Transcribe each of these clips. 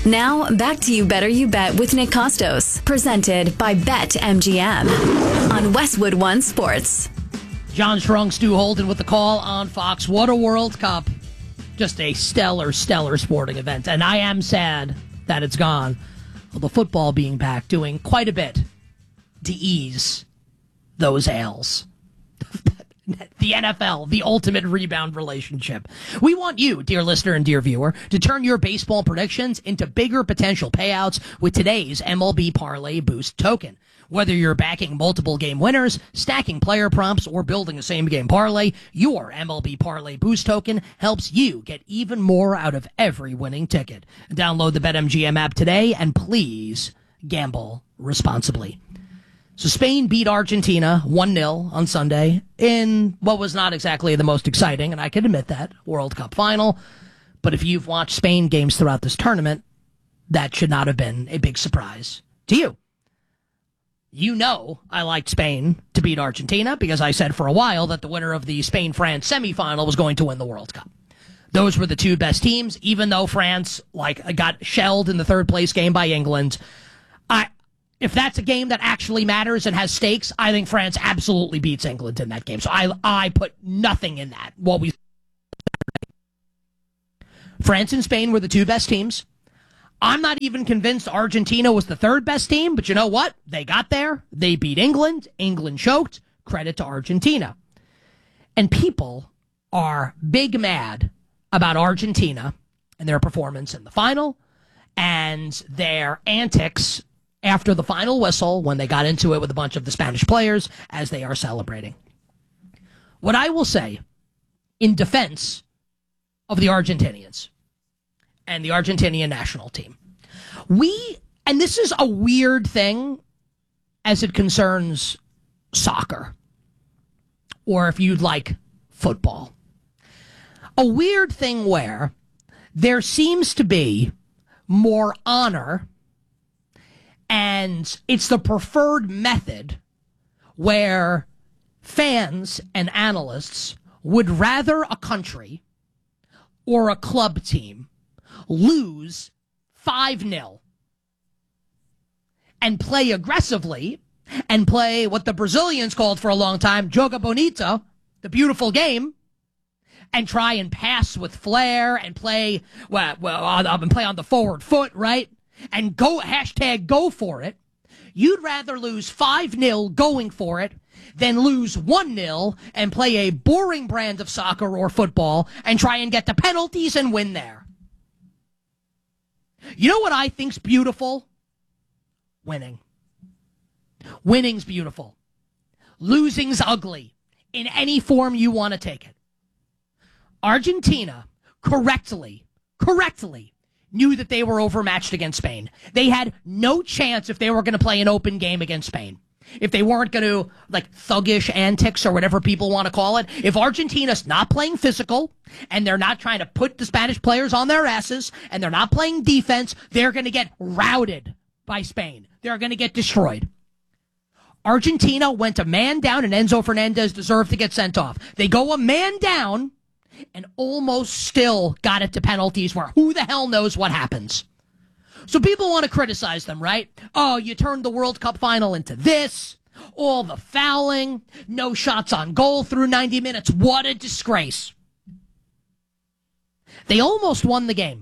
Now, back to You Better You Bet with Nick Costos, presented by BetMGM on Westwood One Sports. John Strong, Stu Holden with the call on Fox. What a World Cup. Just a stellar sporting event. And I am sad that it's gone. Well, the football being back, doing quite a bit to ease those ails. The NFL, the ultimate rebound relationship. We want you, dear listener and dear viewer, to turn your baseball predictions into bigger potential payouts with today's MLB Parlay Boost token. Whether you're backing multiple game winners, stacking player prompts, or building a same-game parlay, your MLB Parlay Boost token helps you get even more out of every winning ticket. Download the BetMGM app today, and please gamble responsibly. So Spain beat Argentina 1-0 on Sunday in what was not exactly the most exciting, and I can admit that, World Cup final. But if you've watched Spain games throughout this tournament, that should not have been a big surprise to you. You know I liked Spain to beat Argentina because I said for a while that the winner of the Spain-France semifinal was going to win the World Cup. Those were the two best teams, even though France got shelled in the third-place game by England. If that's a game that actually matters and has stakes, I think France absolutely beats England in that game. So I put nothing in that. France and Spain were the two best teams. I'm not even convinced Argentina was the third best team, but you know what? They got there. They beat England. England choked. Credit to Argentina. And people are big mad about Argentina and their performance in the final and their antics after the final whistle when they got into it with a bunch of the Spanish players as they are celebrating. What I will say in defense of the Argentinians and the Argentinian national team, and this is a weird thing as it concerns soccer, or if you'd like, football. A weird thing where there seems to be more honor, and it's the preferred method where fans and analysts would rather a country or a club team lose 5-0 and play aggressively and play what the Brazilians called for a long time, joga bonito, the beautiful game, and try and pass with flair and play on the forward foot, right? And go for it. You'd rather lose 5-0 going for it than lose 1-0 and play a boring brand of soccer or football and try and get the penalties and win there. You know what I think's beautiful? Winning. Winning's beautiful. Losing's ugly in any form you want to take it. Argentina correctly knew that they were overmatched against Spain. They had no chance if they were going to play an open game against Spain. If they weren't going to, thuggish antics or whatever people want to call it. If Argentina's not playing physical and they're not trying to put the Spanish players on their asses and they're not playing defense, they're going to get routed by Spain. They're going to get destroyed. Argentina went a man down and Enzo Fernandez deserved to get sent off. They go a man down and almost still got it to penalties where who the hell knows what happens. So people want to criticize them, right? Oh, you turned the World Cup final into this, all the fouling, no shots on goal through 90 minutes. What a disgrace. They almost won the game.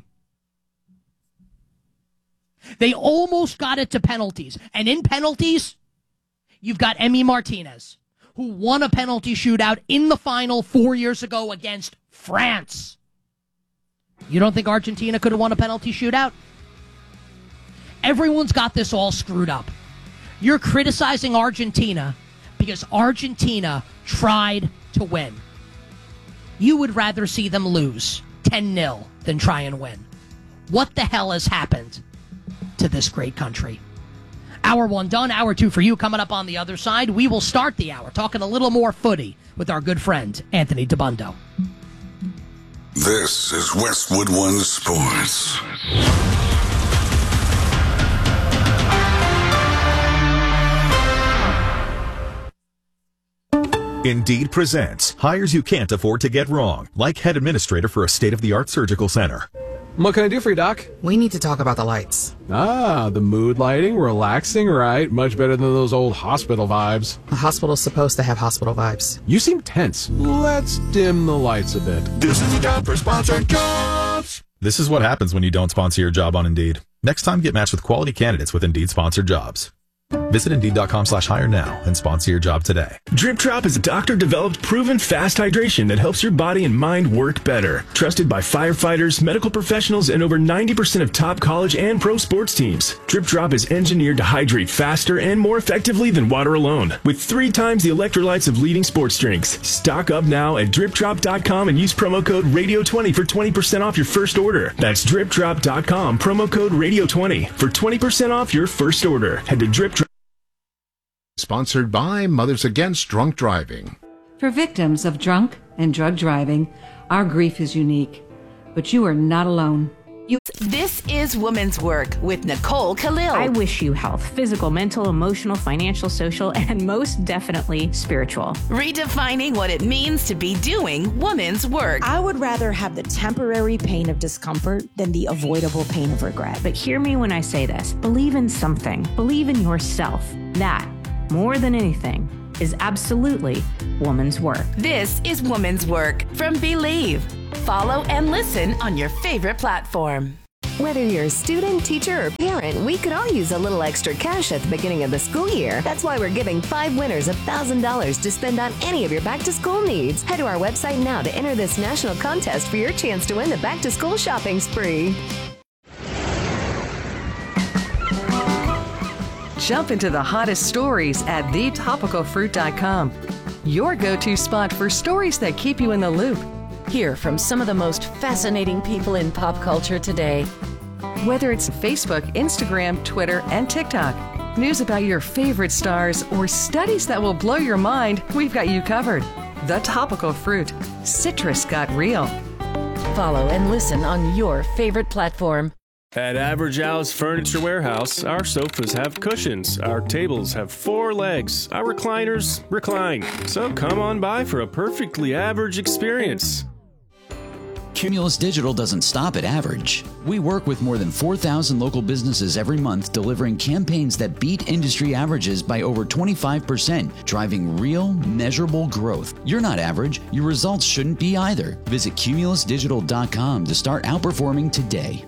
They almost got it to penalties. And in penalties, you've got Emi Martinez, who won a penalty shootout in the final 4 years ago against France. You don't think Argentina could have won a penalty shootout? Everyone's got this all screwed up. You're criticizing Argentina because Argentina tried to win. You would rather see them lose 10-0 than try and win. What the hell has happened to this great country? Hour one done, hour two for you. Coming up on the other side, we will start the hour talking a little more footy with our good friend, Anthony Dabbundo. This is Westwood One Sports. Indeed presents hires you can't afford to get wrong, like head administrator for a state-of-the-art surgical center. What can I do for you, Doc? We need to talk about the lights. Ah, the mood lighting, relaxing, right? Much better than those old hospital vibes. The hospital's supposed to have hospital vibes. You seem tense. Let's dim the lights a bit. This is the time for sponsored jobs. This is what happens when you don't sponsor your job on Indeed. Next time, get matched with quality candidates with Indeed sponsored jobs. Visit Indeed.com/hire now and sponsor your job today. Drip Drop is a doctor-developed, proven fast hydration that helps your body and mind work better. Trusted by firefighters, medical professionals, and over 90% of top college and pro sports teams. Drip Drop is engineered to hydrate faster and more effectively than water alone, with 3 times the electrolytes of leading sports drinks. Stock up now at DripDrop.com and use promo code Radio20 for 20% off your first order. That's DripDrop.com, promo code Radio20 for 20% off your first order. Head to DripDrop. Sponsored by Mothers Against Drunk Driving. For victims of drunk and drug driving, our grief is unique, but you are not alone. This is Women's Work with Nicole Khalil. I wish you health, physical, mental, emotional, financial, social, and most definitely spiritual. Redefining what it means to be doing women's work. I would rather have the temporary pain of discomfort than the avoidable pain of regret. But hear me when I say this. Believe in something. Believe in yourself. That, more than anything, is absolutely woman's work. This is Woman's Work from Believe. Follow and listen on your favorite platform. Whether you're a student, teacher, or parent, we could all use a little extra cash at the beginning of the school year. That's why we're giving 5 winners $1,000 to spend on any of your back-to-school needs. Head to our website now to enter this national contest for your chance to win the back-to-school shopping spree. Jump into the hottest stories at thetopicalfruit.com. Your go-to spot for stories that keep you in the loop. Hear from some of the most fascinating people in pop culture today. Whether it's Facebook, Instagram, Twitter, and TikTok, news about your favorite stars, or studies that will blow your mind, we've got you covered. The Topical Fruit. Citrus got real. Follow and listen on your favorite platform. At Average Al's Furniture Warehouse, our sofas have cushions, our tables have 4 legs, our recliners recline. So come on by for a perfectly average experience. Cumulus Digital doesn't stop at average. We work with more than 4,000 local businesses every month, delivering campaigns that beat industry averages by over 25%, driving real, measurable growth. You're not average. Your results shouldn't be either. Visit cumulusdigital.com to start outperforming today.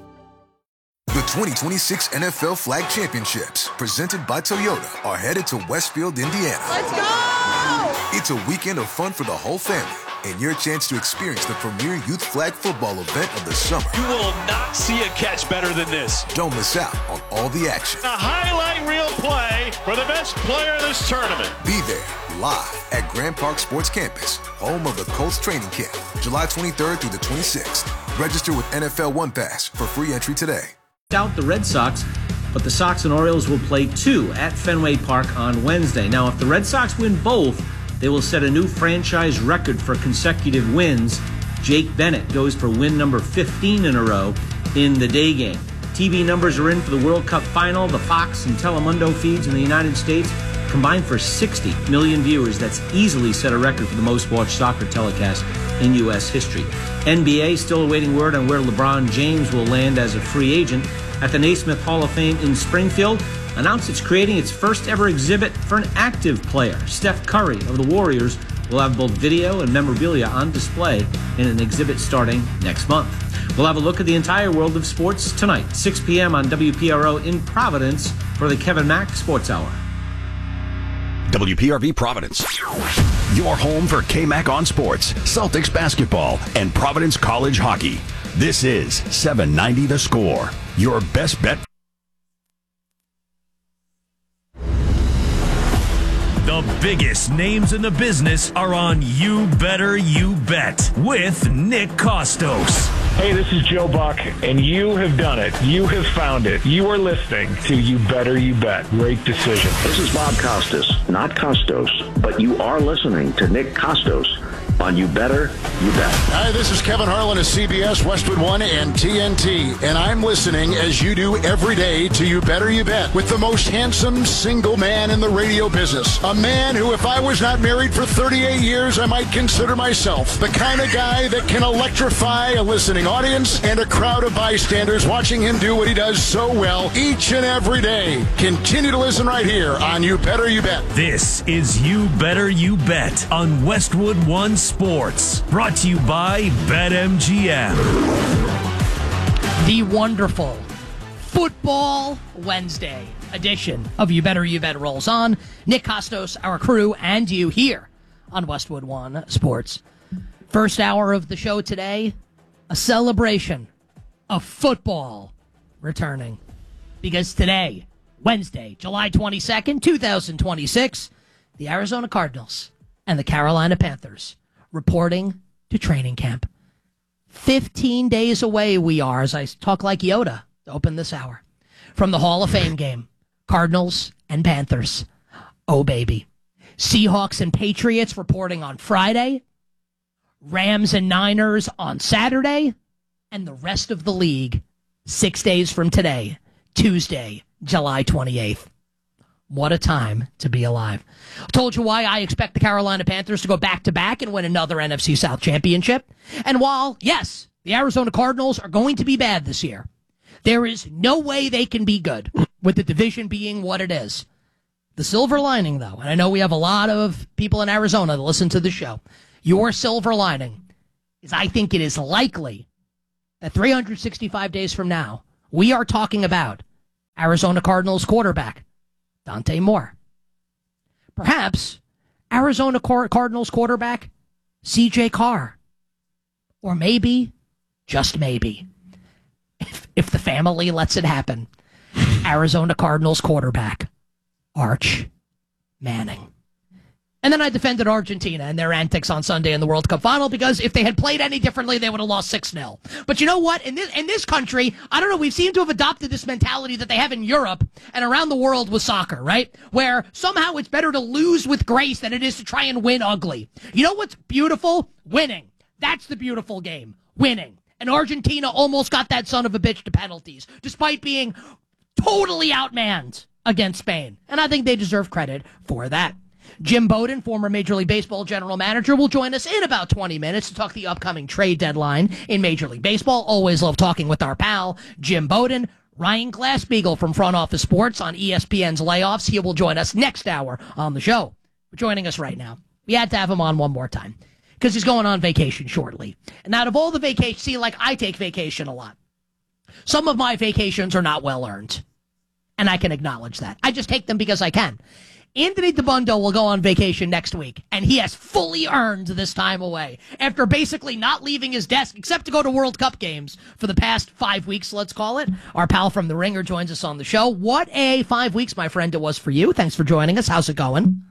The 2026 NFL Flag Championships, presented by Toyota, are headed to Westfield, Indiana. Let's go! It's a weekend of fun for the whole family, and your chance to experience the premier youth flag football event of the summer. You will not see a catch better than this. Don't miss out on all the action. A highlight reel play for the best player in this tournament. Be there, live at Grand Park Sports Campus, home of the Colts training camp, July 23rd through the 26th. Register with NFL One Pass for free entry today. Out the Red Sox, but the Sox and Orioles will play 2 at Fenway Park on Wednesday. Now, if the Red Sox win both, they will set a new franchise record for consecutive wins. Jake Bennett goes for win number 15 in a row in the day game. TV numbers are in for the World Cup final. The Fox and Telemundo feeds in the United States combined for 60 million viewers. That's easily set a record for the most watched soccer telecast in U.S. history. NBA still awaiting word on where LeBron James will land as a free agent. At the Naismith Hall of Fame in Springfield, announced it's creating its first ever exhibit for an active player. Steph Curry of the Warriors will have both video and memorabilia on display in an exhibit starting next month. We'll have a look at the entire world of sports tonight, 6 p.m. on WPRO in Providence for the Kevin Mack Sports Hour. WPRV Providence, your home for K-Mac on sports, Celtics basketball, and Providence College hockey. This is 790 The Score, your best bet. The biggest names in the business are on You Better You Bet with Nick Costos. Hey, this is Joe Buck, and you have done it. You have found it. You are listening to You Better You Bet. Great decision. This is Bob Costas, not Costos, but you are listening to Nick Costos on You Better You Bet. Hi, this is Kevin Harlan of CBS, Westwood One, and TNT, and I'm listening, as you do every day, to You Better You Bet with the most handsome single man in the radio business. A man who, if I was not married for 38 years, I might consider myself the kind of guy that can electrify a listening audience and a crowd of bystanders watching him do what he does so well each and every day. Continue to listen right here on You Better You Bet. This is You Better You Bet on Westwood One Sports. Brought to you by BetMGM. The wonderful Football Wednesday edition of You Better You Bet rolls on. Nick Kostos, our crew, and you here on Westwood One Sports. First hour of the show today, a celebration of football returning. Because today, Wednesday, July 22nd, 2026, the Arizona Cardinals and the Carolina Panthers reporting to training camp. 15 days away we are, as I talk like Yoda to open this hour, from the Hall of Fame game. Cardinals and Panthers. Oh, baby. Seahawks and Patriots reporting on Friday. Rams and Niners on Saturday. And the rest of the league 6 days from today, Tuesday, July 28th. What a time to be alive. I told you why I expect the Carolina Panthers to go back-to-back and win another NFC South championship. And while, yes, the Arizona Cardinals are going to be bad this year, there is no way they can be good with the division being what it is. The silver lining, though, and I know we have a lot of people in Arizona that listen to the show, your silver lining is I think it is likely that 365 days from now, we are talking about Arizona Cardinals quarterback Dante Moore. Perhaps Arizona Cardinals quarterback C.J. Carr. Or maybe, just maybe, if the family lets it happen, Arizona Cardinals quarterback Arch Manning. And then I defended Argentina and their antics on Sunday in the World Cup final because if they had played any differently, they would have lost 6-0. But you know what? In this country, I don't know, we seem to have adopted this mentality that they have in Europe and around the world with soccer, right? Where somehow it's better to lose with grace than it is to try and win ugly. You know what's beautiful? Winning. That's the beautiful game. Winning. And Argentina almost got that son of a bitch to penalties, despite being totally outmanned against Spain. And I think they deserve credit for that. Jim Bowden, former Major League Baseball general manager, will join us in about 20 minutes to talk the upcoming trade deadline in Major League Baseball. Always love talking with our pal, Jim Bowden. Ryan Glasspiegel from Front Office Sports on ESPN's Layoffs. He will join us next hour on the show. Joining us right now. We had to have him on one more time because he's going on vacation shortly. And out of all the vacations, see, like I take vacation a lot. Some of my vacations are not well earned. And I can acknowledge that. I just take them because I can. Anthony DeBundo will go on vacation next week, and he has fully earned this time away after basically not leaving his desk except to go to World Cup games for the past 5 weeks, let's call it. Our pal from The Ringer joins us on the show. What a 5 weeks, my friend, it was for you. Thanks for joining us. How's it going?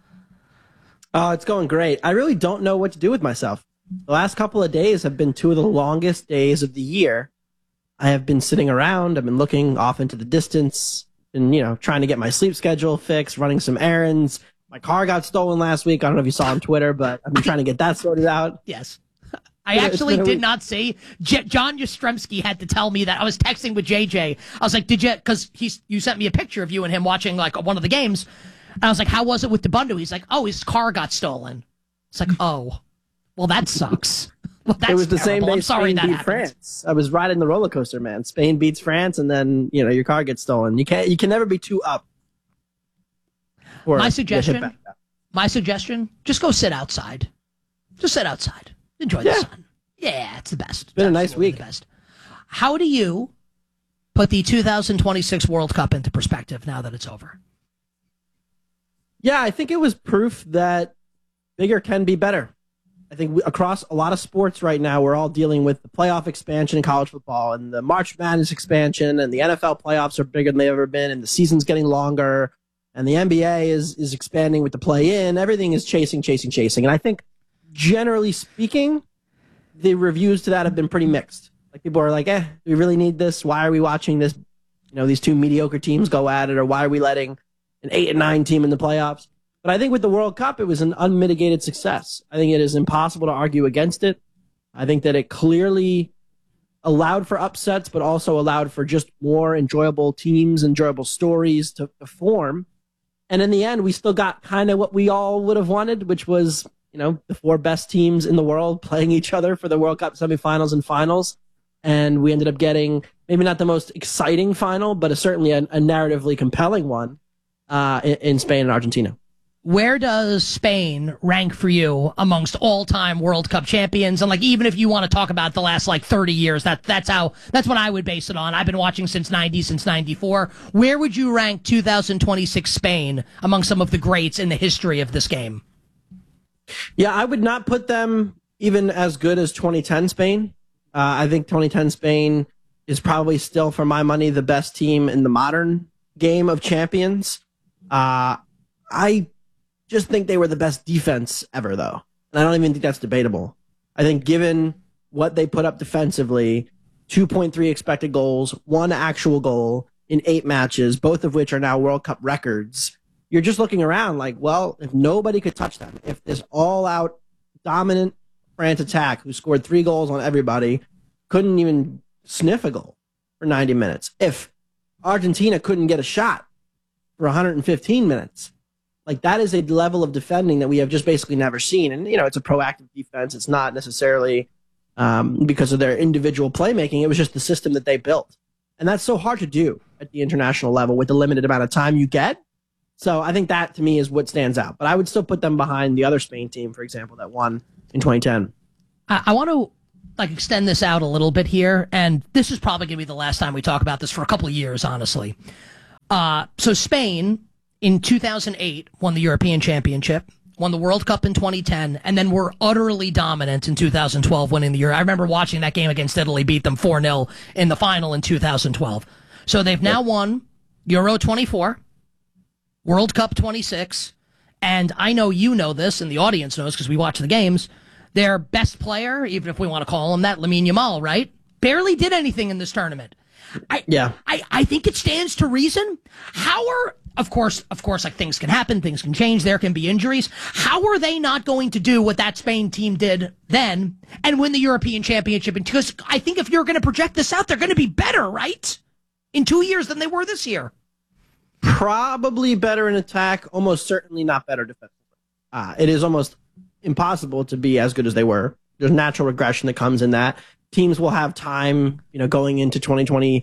It's going great. I really don't know what to do with myself. The last couple of days have been two of the longest days of the year. I have been sitting around. I've been looking off into the distance. And, trying to get my sleep schedule fixed, running some errands. My car got stolen last week. I don't know if you saw on Twitter, but I've been trying to get that sorted out. Yes. I actually did not see. John Yastrzemski had to tell me that. I was texting with JJ. I was like, did you, because you sent me a picture of you and him watching like one of the games. And I was like, how was it with DeBundo? He's like, oh, his car got stolen. It's like, oh, well, that sucks. Well, that's it was the terrible. same day I'm sorry Spain that beat happened. France. I was riding the roller coaster, man. Spain beats France, and then your car gets stolen. You can never be too up. My suggestion, just go sit outside. Just sit outside. Enjoy the sun. Yeah, it's the best. It's been a nice week. The best. How do you put the 2026 World Cup into perspective now that it's over? Yeah, I think it was proof that bigger can be better. I think across a lot of sports right now, we're all dealing with the playoff expansion in college football and the March Madness expansion, and the NFL playoffs are bigger than they've ever been, and the season's getting longer, and the NBA is expanding with the play-in. Everything is chasing. And I think, generally speaking, the reviews to that have been pretty mixed. Like, people are like, do we really need this? Why are we watching this? These two mediocre teams go at it, or why are we letting an 8 and 9 team in the playoffs? But I think with the World Cup, it was an unmitigated success. I think it is impossible to argue against it. I think that it clearly allowed for upsets, but also allowed for just more enjoyable teams, enjoyable stories to form. And in the end, we still got kind of what we all would have wanted, which was, the 4 best teams in the world playing each other for the World Cup semifinals and finals. And we ended up getting maybe not the most exciting final, but certainly a narratively compelling one in Spain and Argentina. Where does Spain rank for you amongst all-time World Cup champions? And even if you want to talk about the last 30 years, that's what I would base it on. I've been watching since 94. Where would you rank 2026 Spain among some of the greats in the history of this game? Yeah, I would not put them even as good as 2010 Spain. I think 2010 Spain is probably still, for my money, the best team in the modern game of champions. I just think they were the best defense ever, though. And I don't even think that's debatable. I think given what they put up defensively, 2.3 expected goals, 1 actual goal in 8 matches, both of which are now World Cup records, you're just looking around if nobody could touch them, if this all-out dominant France attack, who scored 3 goals on everybody, couldn't even sniff a goal for 90 minutes, if Argentina couldn't get a shot for 115 minutes, that is a level of defending that we have just basically never seen. And, it's a proactive defense. It's not necessarily because of their individual playmaking. It was just the system that they built. And that's so hard to do at the international level with the limited amount of time you get. So I think that, to me, is what stands out. But I would still put them behind the other Spain team, for example, that won in 2010. I want to extend this out a little bit here. And this is probably going to be the last time we talk about this for a couple of years, honestly. So Spain, in 2008, won the European Championship, won the World Cup in 2010, and then were utterly dominant in 2012, winning the Euro. I remember watching that game against Italy, beat them 4-0 in the final in 2012. So they've now won Euro 24, World Cup 26, and I know you know this, and the audience knows because we watch the games, their best player, even if we want to call him that, Lamine Yamal, right? Barely did anything in this tournament. I think it stands to reason. Of course, things can happen, things can change, there can be injuries. How are they not going to do what that Spain team did then and win the European Championship? Because I think if you're going to project this out, they're going to be better, right? In 2 years than they were this year. Probably better in attack, almost certainly not better defensively. It is almost impossible to be as good as they were. There's natural regression that comes in that. Teams will have time, going into 2028.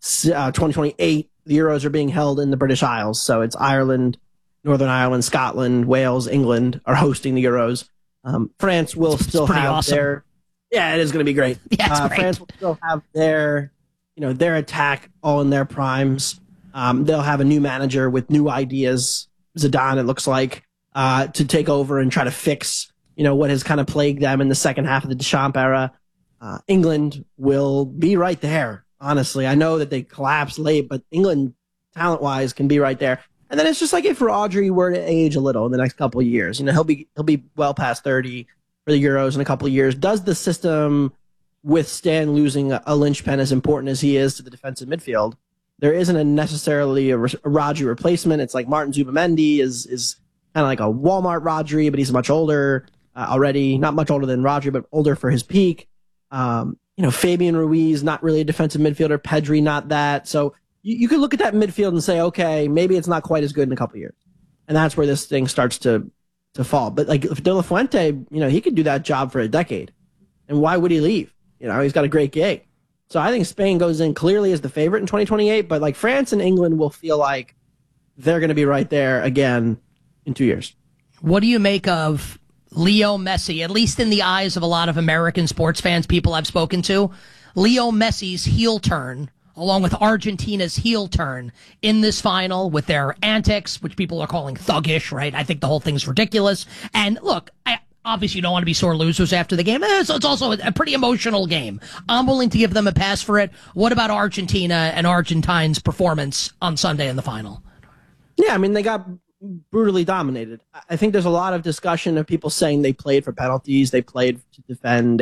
The Euros are being held in the British Isles, so it's Ireland, Northern Ireland, Scotland, Wales, England are hosting the Euros. France will still have awesome. it is going to be great. Yeah, great. France will still have their attack all in their primes. They'll have a new manager with new ideas, Zidane, it looks like, to take over and try to fix, what has kind of plagued them in the second half of the Deschamps era. England will be right there. Honestly, I know that they collapsed late, but England, talent-wise, can be right there. And then it's just if Rodri were to age a little in the next couple of years, he'll be well past 30 for the Euros in a couple of years. Does the system withstand losing a linchpin as important as he is to the defensive midfield? There isn't necessarily a Rodri replacement. It's like Martin Zubimendi is kind of like a Walmart Rodri, but he's much older already. Not much older than Rodri, but older for his peak. Fabian Ruiz, not really a defensive midfielder. Pedri, not that. So you could look at that midfield and say, okay, maybe it's not quite as good in a couple of years. And that's where this thing starts to fall. But if De La Fuente, he could do that job for a decade. And why would he leave? He's got a great gig. So I think Spain goes in clearly as the favorite in 2028, but France and England will feel like they're going to be right there again in 2 years. What do you make of Leo Messi, at least in the eyes of a lot of American sports fans, people I've spoken to? Leo Messi's heel turn, along with Argentina's heel turn in this final with their antics, which people are calling thuggish, right? I think the whole thing's ridiculous. And look, obviously you don't want to be sore losers after the game. So it's also a pretty emotional game. I'm willing to give them a pass for it. What about Argentina and Argentines' performance on Sunday in the final? Yeah, they got brutally dominated. I think there's a lot of discussion of people saying they played for penalties, they played to defend,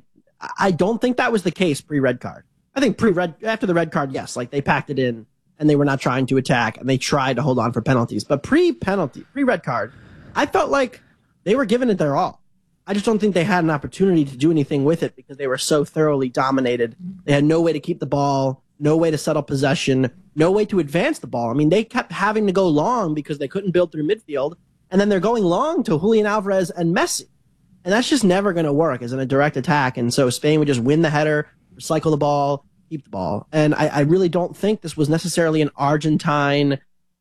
I don't think that was the case pre-red card. I think after the red card, yes, they packed it in and they were not trying to attack and they tried to hold on for penalties. But pre-red card, I felt like they were giving it their all. I just don't think they had an opportunity to do anything with it because they were so thoroughly dominated. They had no way to keep the ball, no way to settle possession, no way to advance the ball. I mean, they kept having to go long because they couldn't build through midfield, and then they're going long to Julian Alvarez and Messi. And that's just never going to work as in a direct attack. And so Spain would just win the header, recycle the ball, keep the ball. And I really don't think this was necessarily an Argentine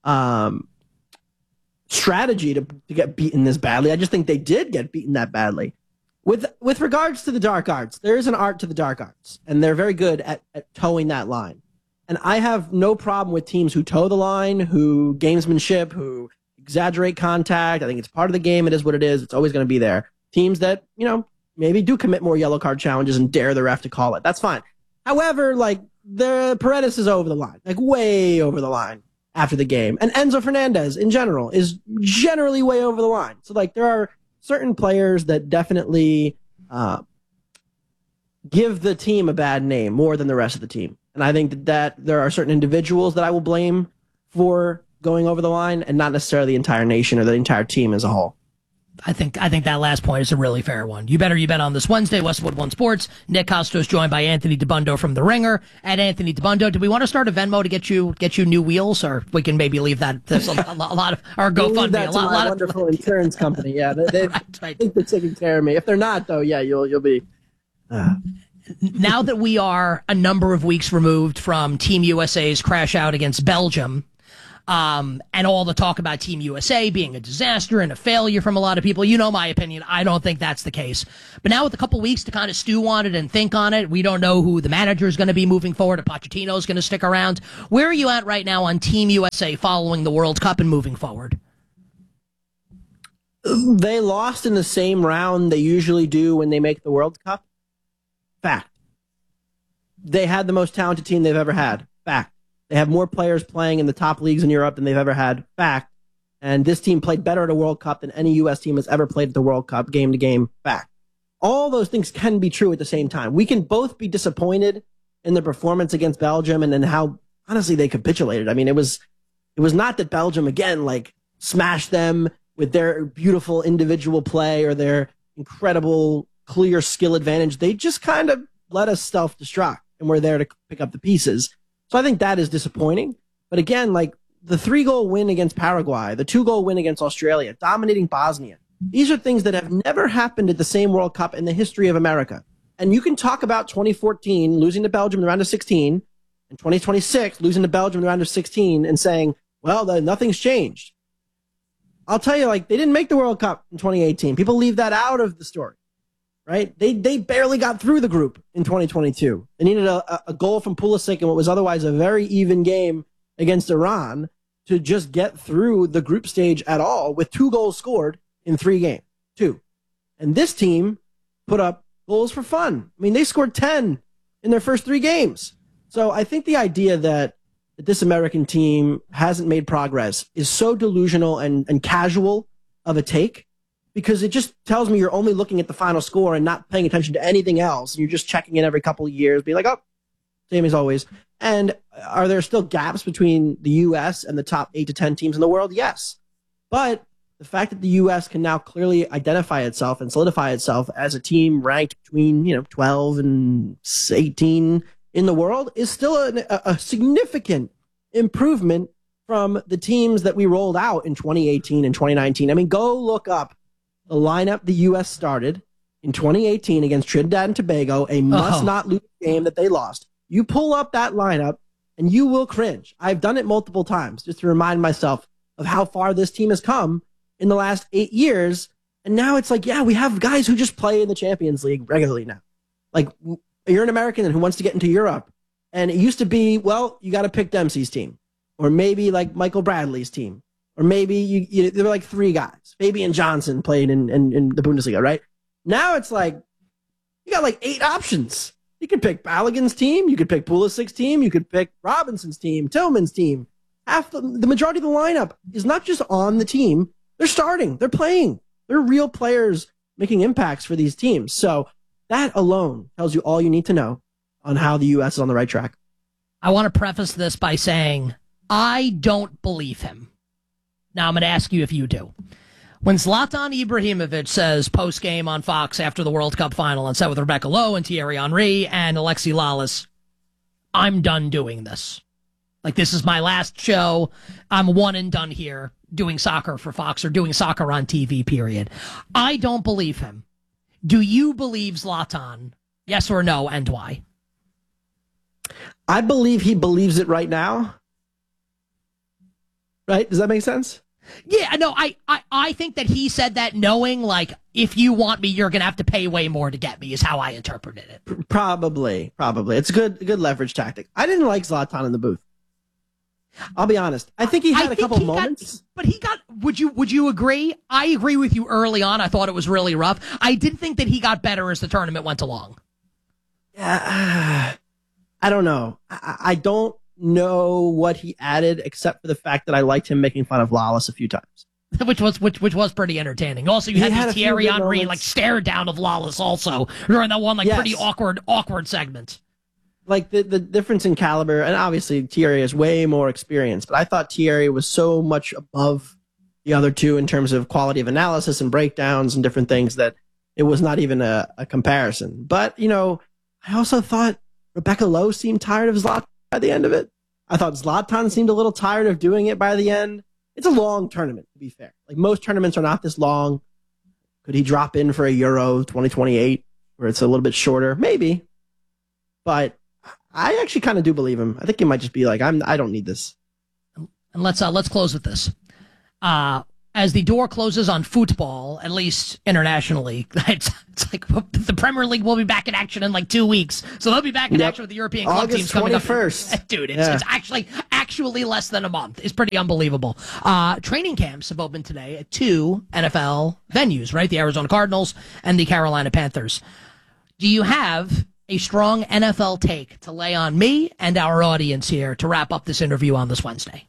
strategy to get beaten this badly. I just think they did get beaten that badly. With regards to the dark arts, there is an art to the dark arts, and they're very good at towing that line. And I have no problem with teams who toe the line, who gamesmanship, who exaggerate contact. I think it's part of the game. It is what it is. It's always going to be there. Teams that, maybe do commit more yellow card challenges and dare the ref to call it. That's fine. However, the Paredes is over the line, way over the line after the game. And Enzo Fernandez, in general, is generally way over the line. So, there are certain players that definitely give the team a bad name more than the rest of the team. And I think that there are certain individuals that I will blame for going over the line and not necessarily the entire nation or the entire team as a whole. I think that last point is a really fair one. You better you bet on this Wednesday, Westwood One Sports. Nick Costos joined by Anthony DeBundo from The Ringer. At Anthony DeBundo, do we want to start a Venmo to get you new wheels, or we can maybe leave that? There's a lot of our GoFundMe. A lot of wonderful insurance company. Yeah, they I think they're taking care of me. If they're not, though, yeah, you'll be. Now that we are a number of weeks removed from Team USA's crash out against Belgium. And all the talk about Team USA being a disaster and a failure from a lot of people. You know my opinion. I don't think that's the case. But now with a couple weeks to kind of stew on it and think on it, we don't know who the manager is going to be moving forward. If Pochettino is going to stick around. Where are you at right now on Team USA following the World Cup and moving forward? They lost in the same round they usually do when they make the World Cup. Fact. They had the most talented team they've ever had. Fact. They have more players playing in the top leagues in Europe than they've ever had. Fact. And this team played better at a World Cup than any U.S. team has ever played at the World Cup, game to game. Fact. All those things can be true at the same time. We can both be disappointed in the performance against Belgium and then how, honestly, they capitulated. I mean, it was not that Belgium, again, smashed them with their beautiful individual play or their incredible, clear skill advantage. They just kind of let us self-destruct, and we're there to pick up the pieces. So I think that is disappointing. But again, the 3-goal win against Paraguay, the 2-goal win against Australia, dominating Bosnia. These are things that have never happened at the same World Cup in the history of America. And you can talk about 2014 losing to Belgium in the round of 16 and 2026 losing to Belgium in the round of 16 and saying, well, nothing's changed. I'll tell you, they didn't make the World Cup in 2018. People leave that out of the story. Right? They barely got through the group in 2022. They needed a goal from Pulisic in what was otherwise a very even game against Iran to just get through the group stage at all with 2 goals scored in 3 games. 2. And this team put up goals for fun. I mean, they scored 10 in their first 3 games. So I think the idea that this American team hasn't made progress is so delusional and casual of a take. Because it just tells me you're only looking at the final score and not paying attention to anything else. And you're just checking in every couple of years, be like, oh, same as always. And are there still gaps between the U.S. and the top 8 to 10 teams in the world? Yes. But the fact that the U.S. can now clearly identify itself and solidify itself as a team ranked between 12 and 18 in the world is still a significant improvement from the teams that we rolled out in 2018 and 2019. I mean, go look up the lineup the U.S. started in 2018 against Trinidad and Tobago, a must-not-lose game that they lost. You pull up that lineup, and you will cringe. I've done it multiple times just to remind myself of how far this team has come in the last 8 years. And now it's we have guys who just play in the Champions League regularly now. You're an American who wants to get into Europe. And it used to be, you got to pick Dempsey's team. Or maybe Michael Bradley's team. Or maybe there were 3 guys. Fabian Johnson played in the Bundesliga, right? Now it's you got 8 options. You could pick Balogun's team. You could pick Pulisic's team. You could pick Robinson's team, Tillman's team. The majority of the lineup is not just on the team. They're starting. They're playing. They're real players making impacts for these teams. So that alone tells you all you need to know on how the U.S. is on the right track. I want to preface this by saying I don't believe him. Now I'm going to ask you if you do. When Zlatan Ibrahimovic says post-game on Fox after the World Cup final and sat with Rebecca Lowe and Thierry Henry and Alexi Lalas, I'm done doing this. Like, this is my last show. I'm one and done here doing soccer for Fox or doing soccer on TV, period. I don't believe him. Do you believe Zlatan? Yes or no, and why? I believe he believes it right now. Right? Does that make sense? Yeah, no, I think that he said that knowing, like, if you want me, you're going to have to pay way more to get me, is how I interpreted it. Probably. It's a good leverage tactic. I didn't like Zlatan in the booth. I'll be honest. I think he had a couple moments. Would you agree? I agree with you early on. I thought it was really rough. I did think that he got better as the tournament went along. Yeah, I don't know. I don't know what he added, except for the fact that I liked him making fun of Lalas a few times, which was pretty entertaining. Also, you had Thierry Henry like stare down of Lalas also during that one pretty awkward segment. Like the difference in caliber, and obviously Thierry has way more experience, but I thought Thierry was so much above the other two in terms of quality of analysis and breakdowns and different things that it was not even a comparison. But I also thought Rebecca Lowe seemed tired of Zlatan by the end of it. I thought Zlatan seemed a little tired of doing it by the end. It's a long tournament, to be fair. Like, most tournaments are not this long. Could he drop in for a Euro 2028 where it's a little bit shorter? Maybe. But I actually kind of do believe him. I think he might just be like, I don't need this. And let's close with this. As the door closes on football, at least internationally, it's like the Premier League will be back in action in like 2 weeks. So they'll be back in action with the European club teams coming up. August 21st. Dude, it's actually less than a month. It's pretty unbelievable. Training camps have opened today at 2 NFL venues, right? The Arizona Cardinals and the Carolina Panthers. Do you have a strong NFL take to lay on me and our audience here to wrap up this interview on this Wednesday?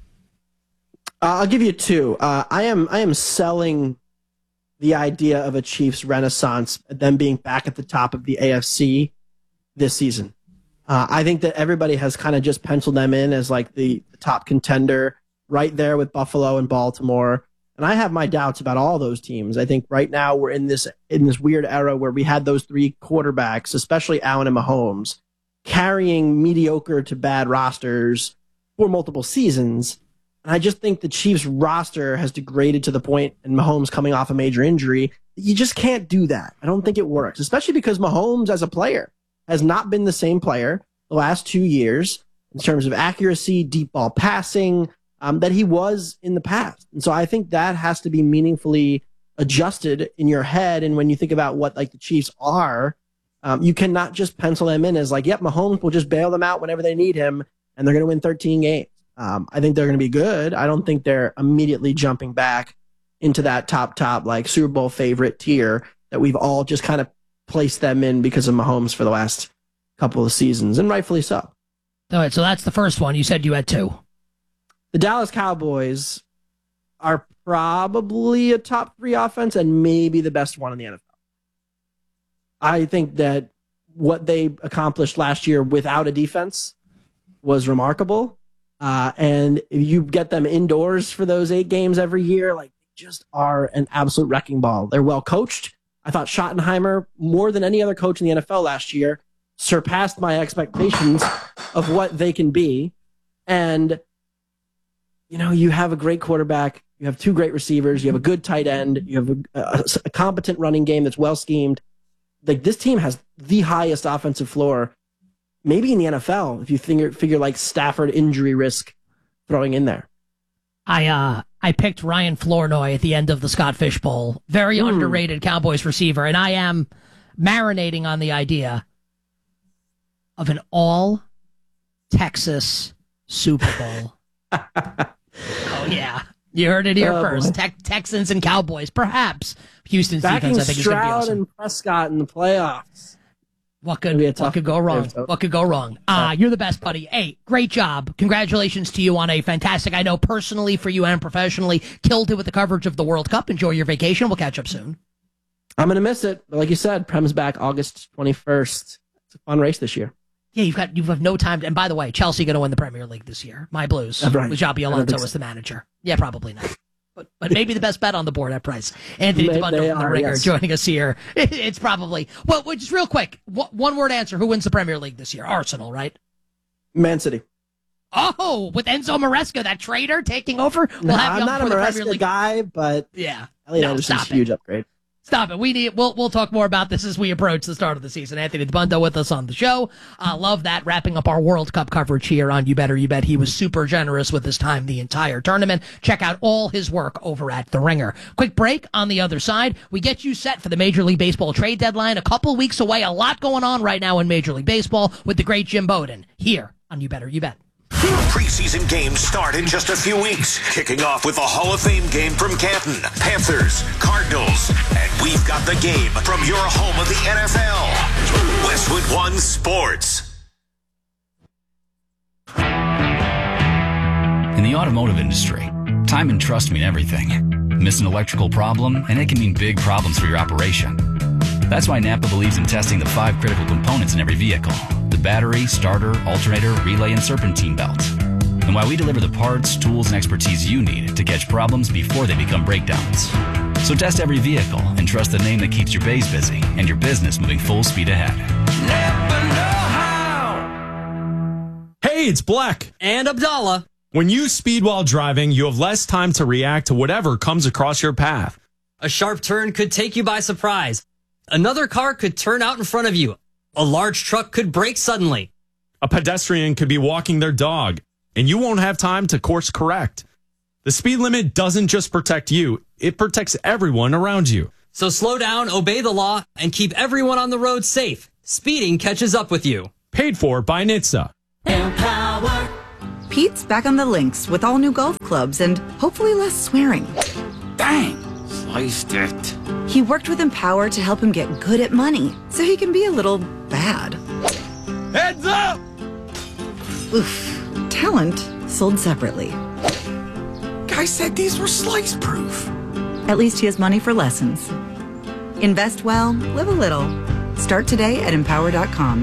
I'll give you two. I am selling the idea of a Chiefs renaissance, them being back at the top of the AFC this season. I think that everybody has kind of just penciled them in as like the top contender right there with Buffalo and Baltimore. And I have my doubts about all those teams. I think right now we're in this weird era where we had those three quarterbacks, especially Allen and Mahomes, carrying mediocre to bad rosters for multiple seasons. And I just think the Chiefs roster has degraded to the point, and Mahomes coming off a major injury, you just can't do that. I don't think it works, especially because Mahomes as a player has not been the same player the last 2 years in terms of accuracy, deep ball passing, that he was in the past. And so I think that has to be meaningfully adjusted in your head. And when you think about what like the Chiefs are, you cannot just pencil them in as like, yep, Mahomes will just bail them out whenever they need him, and they're going to win 13 games. I think they're going to be good. I don't think they're immediately jumping back into that top like Super Bowl favorite tier that we've all just kind of placed them in because of Mahomes for the last couple of seasons, and rightfully so. All right, so that's the first one. You said you had two. The Dallas Cowboys are probably a top 3 offense and maybe the best one in the NFL. I think that what they accomplished last year without a defense was remarkable. And if you get them indoors for those 8 games every year, like, they just are an absolute wrecking ball. They're well coached. I thought Schottenheimer, more than any other coach in the NFL last year, surpassed my expectations of what they can be. And, you have a great quarterback. You have 2 great receivers. You have a good tight end. You have a competent running game that's well schemed. Like, this team has the highest offensive floor maybe in the NFL, if you figure like Stafford injury risk throwing in there. I picked Ryan Flournoy at the end of the Scott Fish Bowl. Very underrated Cowboys receiver. And I am marinating on the idea of an all-Texas Super Bowl. Oh, yeah. You heard it here first. Texans and Cowboys. Perhaps Houston's defense, I think, is going to be awesome. Stroud and Prescott in the playoffs. What could go wrong? What could go wrong? You're the best, buddy. Hey, great job. Congratulations to you on a fantastic, I know personally for you and professionally, killed it with the coverage of the World Cup. Enjoy your vacation. We'll catch up soon. I'm going to miss it. But like you said, Prem's back August 21st. It's a fun race this year. Yeah, you have no time. And by the way, Chelsea going to win the Premier League this year. My Blues. Right. With Xabi Alonso as the manager. Yeah, probably not. but maybe the best bet on the board at price. Anthony DeBundo from The Ringer joining us here. It's probably, well, just real quick, one-word answer. Who wins the Premier League this year? Arsenal, right? Man City. Oh, with Enzo Maresca, that traitor, taking over? I'm not a Maresca guy, but yeah, Elliot Anderson's a huge upgrade. Stop it. We'll talk more about this as we approach the start of the season. Anthony DeBundo with us on the show. Love that. Wrapping up our World Cup coverage here on You Better You Bet. He was super generous with his time the entire tournament. Check out all his work over at The Ringer. Quick break. On the other side, we get you set for the Major League Baseball trade deadline. A couple weeks away. A lot going on right now in Major League Baseball with the great Jim Bowden here on You Better You Bet. Preseason games start in just a few weeks, kicking off with a Hall of Fame game from Canton, Panthers, Cardinals, and we've got the game from your home of the NFL, Westwood One Sports. In the automotive industry, time and trust mean everything. Miss an electrical problem, and it can mean big problems for your operation. That's why Napa believes in testing the 5 critical components in every vehicle: the battery, starter, alternator, relay, and serpentine belt. And why we deliver the parts, tools, and expertise you need to catch problems before they become breakdowns. So test every vehicle and trust the name that keeps your bays busy and your business moving full speed ahead. Hey, it's Black. And Abdallah. When you speed while driving, you have less time to react to whatever comes across your path. A sharp turn could take you by surprise. Another car could turn out in front of you. A large truck could brake suddenly. A pedestrian could be walking their dog, and you won't have time to course correct. The speed limit doesn't just protect you, it protects everyone around you. So slow down, obey the law, and keep everyone on the road safe. Speeding catches up with you. Paid for by NHTSA. Empower. Pete's back on the links with all new golf clubs and hopefully less swearing. Dang, sliced it. He worked with Empower to help him get good at money, so he can be a little bad. Heads up! Oof. Talent sold separately. Guy said these were slice-proof. At least he has money for lessons. Invest well, live a little. Start today at Empower.com.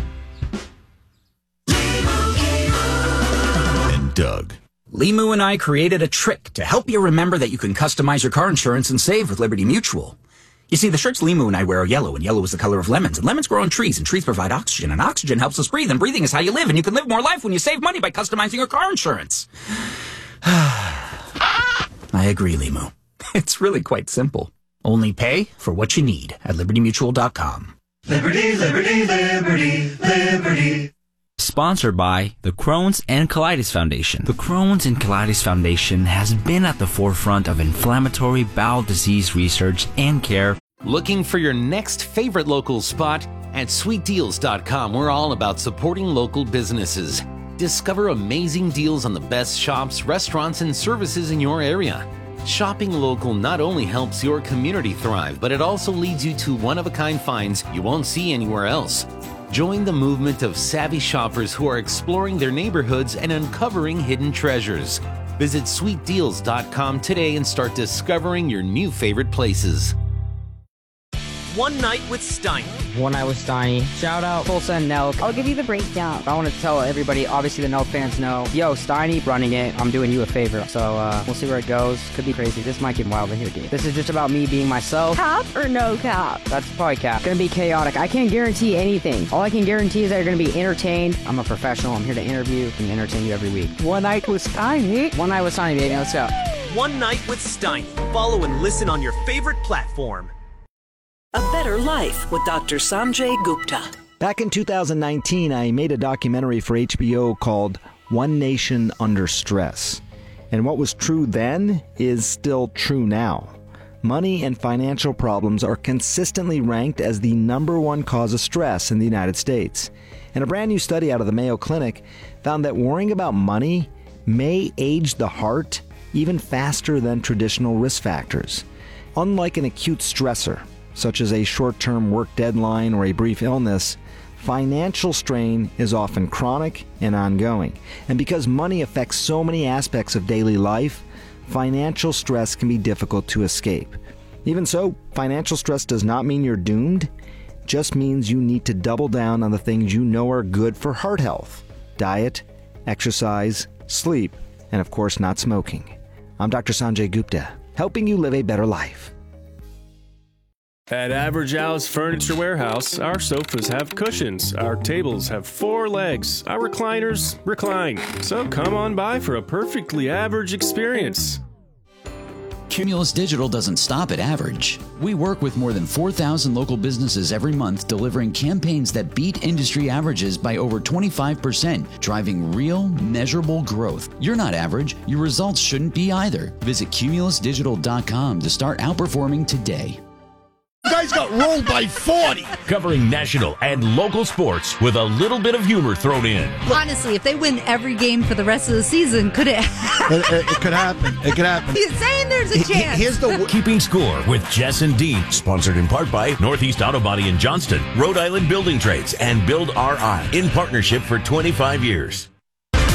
And Doug. Limu and I created a trick to help you remember that you can customize your car insurance and save with Liberty Mutual. You see, the shirts Limu and I wear are yellow, and yellow is the color of lemons, and lemons grow on trees, and trees provide oxygen, and oxygen helps us breathe, and breathing is how you live, and you can live more life when you save money by customizing your car insurance. I agree, Limu. It's really quite simple. Only pay for what you need at LibertyMutual.com. Liberty, liberty, liberty, liberty. Sponsored by the Crohn's and Colitis Foundation. The Crohn's and Colitis Foundation has been at the forefront of inflammatory bowel disease research and care. Looking for your next favorite local spot? At sweetdeals.com, we're all about supporting local businesses. Discover amazing deals on the best shops, restaurants, and services in your area. Shopping local not only helps your community thrive, but it also leads you to one-of-a-kind finds you won't see anywhere else. Join the movement of savvy shoppers who are exploring their neighborhoods and uncovering hidden treasures. Visit sweetdeals.com today and start discovering your new favorite places. One Night with Steiny. One Night with Steiny. Shout out Full Send Nelk. I'll give you the breakdown. I want to tell everybody, obviously the Nelk fans know, yo, Steiny running it. I'm doing you a favor. So we'll see where it goes. Could be crazy. This might get wild in here, dude. This is just about me being myself. Cap or no cap? That's probably cap. It's gonna be chaotic. I can't guarantee anything. All I can guarantee is that you're gonna be entertained. I'm a professional. I'm here to interview and entertain you every week. One Night with Steiny. One Night with Steiny, baby. Let's go. One Night with Steiny. Follow and listen on your favorite platform. A Better Life with Dr. Sanjay Gupta. Back in 2019, I made a documentary for HBO called One Nation Under Stress. And what was true then is still true now. Money and financial problems are consistently ranked as the #1 cause of stress in the United States. And a brand new study out of the Mayo Clinic found that worrying about money may age the heart even faster than traditional risk factors. Unlike an acute stressor, such as a short-term work deadline or a brief illness, financial strain is often chronic and ongoing. And because money affects so many aspects of daily life, financial stress can be difficult to escape. Even so, financial stress does not mean you're doomed. It just means you need to double down on the things you know are good for heart health: diet, exercise, sleep, and of course not smoking. I'm Dr. Sanjay Gupta, helping you live a better life. At Average Al's Furniture Warehouse, our sofas have cushions, our tables have 4 legs, our recliners recline. So come on by for a perfectly average experience. Cumulus Digital doesn't stop at average. We work with more than 4,000 local businesses every month, delivering campaigns that beat industry averages by over 25%, driving real, measurable growth. You're not average. Your results shouldn't be either. Visit cumulusdigital.com to start outperforming today. You guys got rolled by 40. Covering national and local sports with a little bit of humor thrown in. Honestly, if they win every game for the rest of the season, could it It could happen. It could happen. He's saying there's a chance. Here's the Keeping Score with Jess and Dean. Sponsored in part by Northeast Auto Body in Johnston, Rhode Island Building Trades, and Build RI in partnership for 25 years.